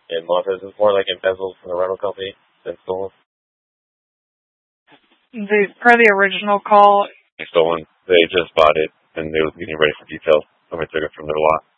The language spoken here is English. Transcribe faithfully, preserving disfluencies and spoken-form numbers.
in Montez. It's more like embezzled from the rental company than stolen. The, per the original call, Stolen. They just bought it and they were getting ready for details. Somebody took it from their lot.